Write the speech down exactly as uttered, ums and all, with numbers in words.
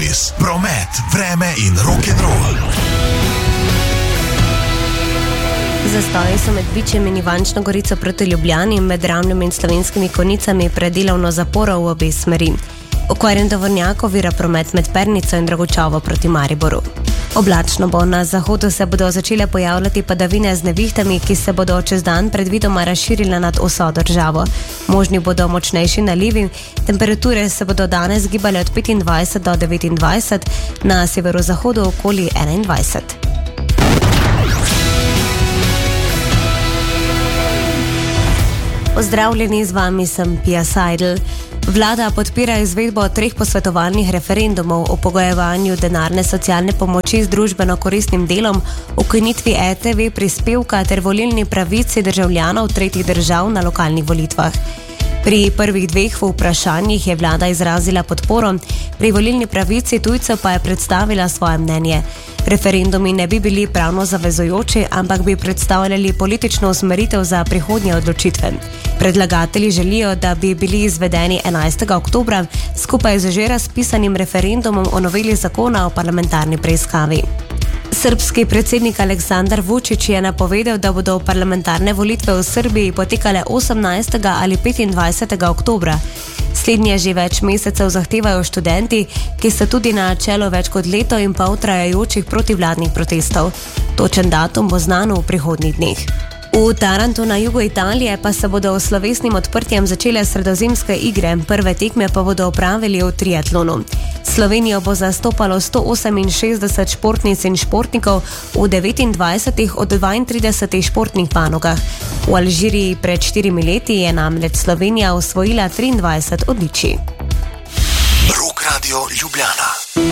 servis, promet, vreme in rock'n'roll. Zastoji so med Bičem in Ivančno Gorico proti Ljubljani, med Ramljem in Slovenskimi Konjicami predelavno zaporo v obe smeri. Okvarjen tovornjak ovira promet med Pernico in Dragočovo proti Mariboru. Oblačno bo, na zahodu se bodo začele pojavljati padavine z nevihtami, ki se bodo čez dan predvidoma razširile nad vso državo. Možni bodo močnejši nalivi, temperature se bodo danes gibale od petindvajset do devetindvajset, na severozahodu okoli enaindvajset. Pozdravljeni, z vami sem Pia Seidel. Vlada podpira izvedbo treh posvetovalnih referendumov o pogojevanju denarne socialne pomoči z družbeno koristnim delom, ukinitvi E T V prispevka ter volilni pravici državljanov tretjih držav na lokalnih volitvah. Pri prvih dveh vprašanjih je vlada izrazila podporo, pri volilni pravici tujcev pa je predstavila svoje mnenje. Referendumi ne bi bili pravno zavezujoči, ampak bi predstavljali politično usmeritev za prihodnje odločitve. Predlagatelji želijo, da bi bili izvedeni enajstega oktobra skupaj z že razpisanim referendumom o noveli zakona o parlamentarni preiskavi. Srbski predsednik Aleksandar Vučić je napovedal, da bodo parlamentarne volitve v Srbiji potekale osemnajstega ali petindvajsetega oktobra. Slednje že več mesecev zahtevajo študenti, ki so tudi na čelu več kot leto in pol trajajočih protivladnih protestov. Točen datum bo znan v prihodnjih dneh. V Tarantu na jugu Italije pa se bodo s slovesnim odprtjem začele sredozemske igre, prve tekme pa bodo opravili v triatlonu. Slovenijo bo zastopalo sto oseminšestdeset športnic in športnikov v devetindvajsetih od dvaintridesetih športnih panogah. V Alžiriji pred štirimi leti je namreč Slovenija osvojila triindvajset odličij. Rock Radio Ljubljana.